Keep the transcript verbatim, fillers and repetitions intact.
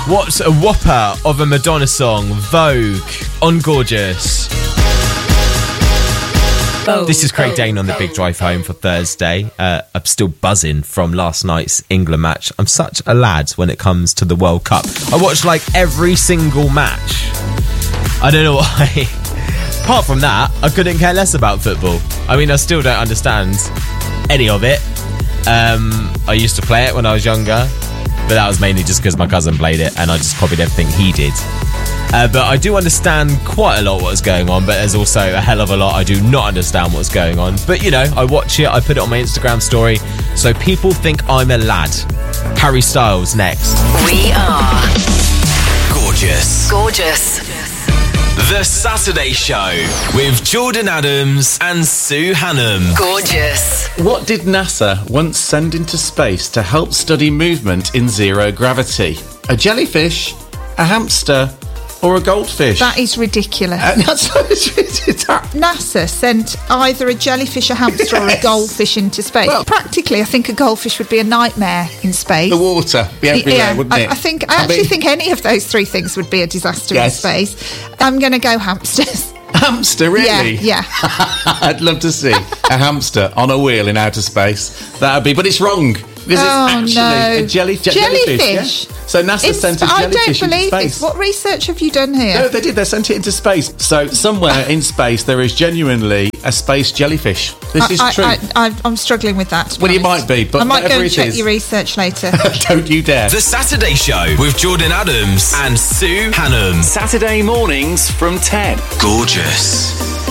What's a whopper of a Madonna song? Vogue on Gorgeous. Vogue, this is Craig Vogue, Dane on the Vogue. big drive home for Thursday. Uh, I'm still buzzing from last night's England match. I'm such a lad when it comes to the World Cup. I watched like every single match. I don't know why. Apart from that, I couldn't care less about football. I mean, I still don't understand any of it. Um, I used to play it when I was younger, but that was mainly just because my cousin played it and I just copied everything he did. Uh, but I do understand quite a lot what's going on, but there's also a hell of a lot I do not understand what's going on. But, you know, I watch it, I put it on my Instagram story, so people think I'm a lad. Harry Styles next. We are Gorgeous. Gorgeous. The Saturday Show with Jordan Adams and Sue Hannam. Gorgeous. What did NASA once send into space to help study movement in zero gravity? A jellyfish, a hamster, or a goldfish? That is ridiculous. Uh, that's what it's, it's, it's, NASA sent either a jellyfish, a hamster, or a Yes. goldfish into space. Well- Practically, I think a goldfish would be a nightmare in space. the water be everywhere, wouldn't I, it? I think I, actually mean, think any of those three things would be a disaster Yes. in space. I'm going to go hamsters. hamster, really? Yeah, yeah. I'd love to see a hamster on a wheel in outer space. That'd be, but it's wrong. Because Oh, it's no. actually a jelly, je- jellyfish. Jellyfish? Yeah? So NASA In sent a sp- I jellyfish don't believe into space. this. What research have you done here? No, they did. They sent it into space. So somewhere in space there is genuinely a space jellyfish. This is I, true. I, I, I'm struggling with that. to be Well, you honest. might be, but I might go whatever and it check is- your research later. Don't you dare. The Saturday Show with Jordan Adams and Sue Hannam. Saturday mornings from ten. Gorgeous.